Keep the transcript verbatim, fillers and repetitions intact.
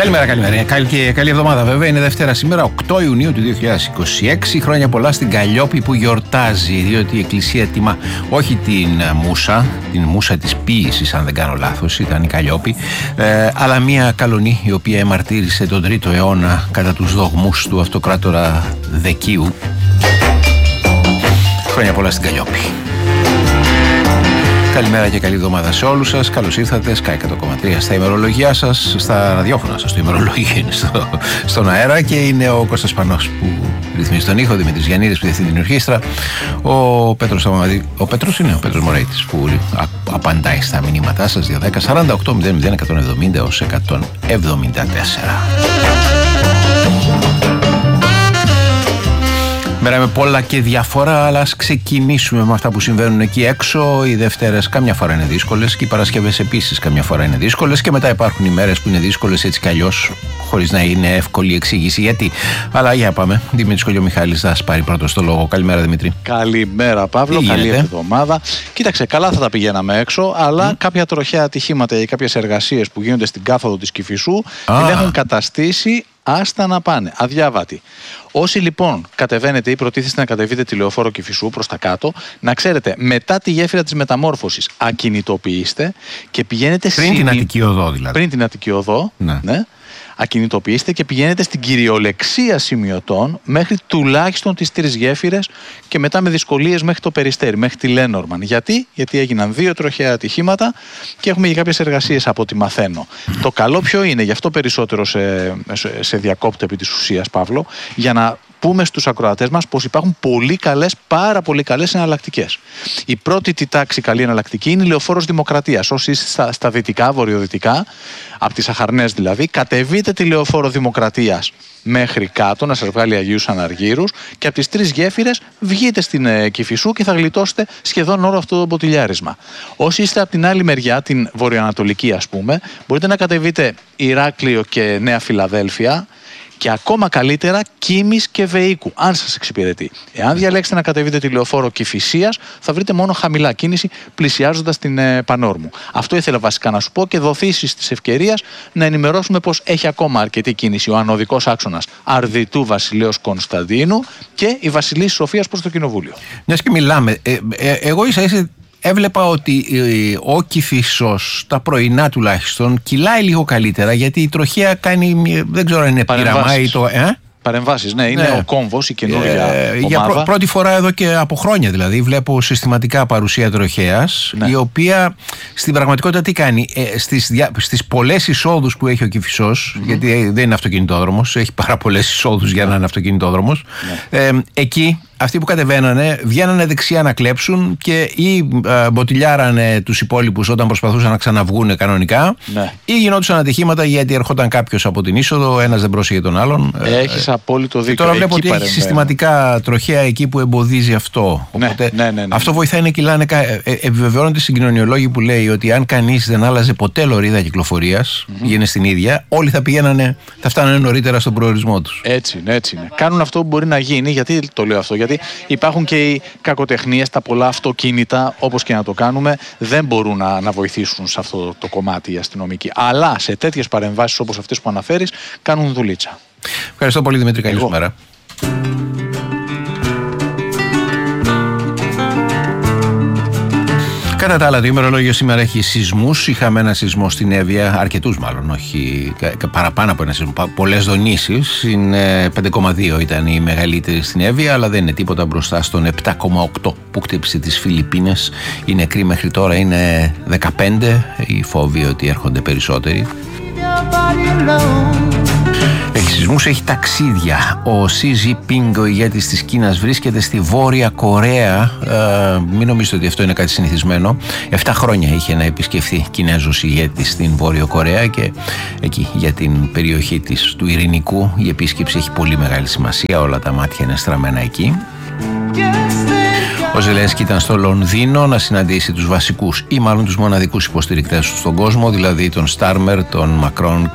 Καλημέρα, καλημέρα. Καλή, καλή εβδομάδα, βέβαια. Είναι Δευτέρα σήμερα, οκτώ Ιουνίου του δύο χιλιάδες είκοσι έξι. Χρόνια πολλά στην Καλλιόπη που γιορτάζει, διότι η Εκκλησία τιμά όχι την Μούσα, την Μούσα της Ποίησης, αν δεν κάνω λάθος, ήταν η Καλλιόπη, ε, αλλά μια Καλονή η οποία εμαρτύρησε τον τρίτο αιώνα κατά τους δογμούς του αυτοκράτορα Δεκίου. Χρόνια πολλά στην Καλλιόπη. Καλημέρα και καλή εβδομάδα σε όλους σας. Καλώς ήρθατε. Sky εκατό κόμμα τρία στα ημερολογιά σας, στα ραδιόφωνα σας. Το ημερολόγιο είναι στο, στον αέρα και είναι ο Κώστας Πανός που ρυθμίζει τον ήχο, Δημήτρης Γιαννίδης που διευθύνει την ορχήστρα, ο Πέτρος Σαμαμαδί, ο Πέτρος είναι ο Πέτρος Μωρέιτης που απαντάει στα μηνύματά σας. Δύο δέκα σαράντα οκτώ μηδέν μηδέν εκατόν εβδομήντα ως εκατόν εβδομήντα τέσσερα. Μέρα με πολλά και διαφορά, αλλά ας ξεκινήσουμε με αυτά που συμβαίνουν εκεί έξω. Οι Δευτέρες καμιά φορά είναι δύσκολες και οι Παρασκευές επίσης καμιά φορά είναι δύσκολες και μετά υπάρχουν οι μέρες που είναι δύσκολες έτσι κι αλλιώς, χωρίς να είναι εύκολη εξήγηση γιατί. Αλλά για πάμε. Δημήτρης Κολιομιχάλης θα πάρει πρώτος το λόγο. Καλημέρα, Δημήτρη. Καλημέρα, Παύλο. Καλή εβδομάδα. Κοίταξε, καλά θα τα πηγαίναμε έξω, αλλά mm. κάποια τροχαία ατυχήματα ή κάποιες εργασίες που γίνονται στην κάθοδο της Κηφισού ah. την έχουν καταστήσει άστα να πάνε, αδιάβατη. Όσοι λοιπόν κατεβαίνετε ή προτίθεστε να κατεβείτε τη λεωφόρο Κηφισού προς τα κάτω, να ξέρετε, μετά τη γέφυρα της μεταμόρφωσης ακινητοποιήστε και πηγαίνετε πριν συν... την Αττική Οδό δηλαδή. Πριν την Αττική Οδό, ναι. ναι. Ακινητοποιήστε και πηγαίνετε στην κυριολεξία σημειωτών μέχρι τουλάχιστον τις τρεις γέφυρες και μετά με δυσκολίες μέχρι το Περιστέρι, μέχρι τη Λένορμαν. Γιατί? Γιατί έγιναν δύο τροχαία ατυχήματα και έχουμε και κάποιες εργασίες από ό,τι μαθαίνω. Το καλό ποιο είναι, γι' αυτό περισσότερο σε, σε, σε διακόπτω επί της ουσίας, Παύλο, για να πούμε στους ακροατές μας πως υπάρχουν πολύ καλές, πάρα πολύ καλές εναλλακτικές. Η πρώτη τη τάξη καλή εναλλακτική είναι η λεωφόρος Δημοκρατίας. Όσοι είστε στα, στα δυτικά, βορειοδυτικά, από τις Αχαρνές δηλαδή, κατεβείτε τη λεωφόρο Δημοκρατίας μέχρι κάτω, να σας βγάλει Αγίους Αναργύρους και από τις τρεις γέφυρες βγείτε στην ε, Κηφισού και θα γλιτώσετε σχεδόν όλο αυτό το μποτιλιάρισμα. Όσοι είστε από την άλλη μεριά, την βορειοανατολική ας πούμε, μπορείτε να κατεβείτε Ηράκλειο και Νέα Φιλαδέλφια και ακόμα καλύτερα Κίμης και Βεΐκου, αν σας εξυπηρετεί. Εάν διαλέξετε να κατεβείτε τη λεωφόρο Κηφισίας, θα βρείτε μόνο χαμηλά κίνηση πλησιάζοντας την ε, Πανόρμου. Αυτό ήθελα βασικά να σου πω και δοθήσεις της ευκαιρίας να ενημερώσουμε πως έχει ακόμα αρκετή κίνηση ο ανωδικός άξονας Αρδιτού Βασιλέως Κωνσταντίνου και η Βασιλής Σοφίας προς το Κοινοβούλιο. Μιας και μιλάμε, ε, ε, εγώ ίσα ίσα έβλεπα ότι ε, ο Κηφισός τα πρωινά τουλάχιστον κυλάει λίγο καλύτερα γιατί η τροχέα κάνει, δεν ξέρω αν είναι πειραμά ή το... Ε? Παρεμβάσεις, ναι, είναι ναι. ο κόμβος, η καινούργια ε, ομάδα. Για πρω, πρώτη φορά εδώ και από χρόνια δηλαδή βλέπω συστηματικά παρουσία τροχέας, ναι. η οποία στην πραγματικότητα τι κάνει, ε, στις, δια, στις πολλές εισόδους που έχει ο Κηφισός, mm-hmm. γιατί δεν είναι αυτοκινητόδρομος, έχει πάρα πολλές εισόδους για να είναι αυτοκινητόδρομος, ναι. ε, εκεί αυτοί που κατεβαίνανε βγαίνανε δεξιά να κλέψουν και ή ε, μποτιλιάρανε τους υπόλοιπους όταν προσπαθούσαν να ξαναβγούνε κανονικά, ναι. ή γινόντουσαν ατυχήματα γιατί ερχόταν κάποιος από την είσοδο, ένας δεν πρόσεχε τον άλλον. Έχεις ε, απόλυτο δίκιο. Και τώρα βλέπω ότι έχει συστηματικά τροχαία εκεί που εμποδίζει αυτό. Ναι, Οπότε ναι, ναι, ναι, ναι. αυτό βοηθάει να κυλάνε. Ε, ε, επιβεβαιώνονται οι συγκοινωνιολόγοι που λέει ότι αν κανείς δεν άλλαζε ποτέ λωρίδα κυκλοφορίας, mm-hmm. πήγαινε στην ίδια, όλοι θα πηγαίνανε, θα φτάνανε νωρίτερα στον προορισμό τους. Έτσι είναι, έτσι είναι. Κάνουν αυτό που μπορεί να γίνει, γιατί το λέω αυτό, γιατί υπάρχουν και οι κακοτεχνίες, τα πολλά αυτοκίνητα, όπως και να το κάνουμε, δεν μπορούν να, να βοηθήσουν σε αυτό το κομμάτι οι αστυνομικοί. Αλλά σε τέτοιες παρεμβάσεις όπως αυτές που αναφέρεις, κάνουν δουλίτσα. Ευχαριστώ πολύ, Δημήτρη. Καλή μέρα. Κατά τα άλλα, το ημερολόγιο σήμερα έχει σεισμούς. Είχαμε ένα σεισμό στην Εύβοια, αρκετούς μάλλον, όχι παραπάνω από ένα σεισμό, πολλές δονήσεις. Είναι πέντε κόμμα δύο ήταν η μεγαλύτερη στην Εύβοια, αλλά δεν είναι τίποτα μπροστά στον επτά κόμμα οκτώ που χτύπησε τις Φιλιππίνες. Οι νεκροί μέχρι τώρα είναι δεκαπέντε, οι φόβοι ότι έρχονται περισσότεροι. Έχει σεισμούς, έχει ταξίδια. Ο Σι Τζινπίνγκ, ο ηγέτης της Κίνας, βρίσκεται στη Βόρεια Κορέα. Ε, μην νομίζετε ότι αυτό είναι κάτι συνηθισμένο. Εφτά χρόνια είχε να επισκεφθεί Κινέζος ηγέτης στην Βόρεια Κορέα και εκεί για την περιοχή της του Ειρηνικού η επίσκεψη έχει πολύ μεγάλη σημασία. Όλα τα μάτια είναι στραμμένα εκεί. Ο Ζελένσκι ήταν στο Λονδίνο να συναντήσει τους βασικούς ή μάλλον τους μοναδικούς υποστηρικτές του στον κόσμο, δηλαδή τον Στάρμερ, τον Μακρόν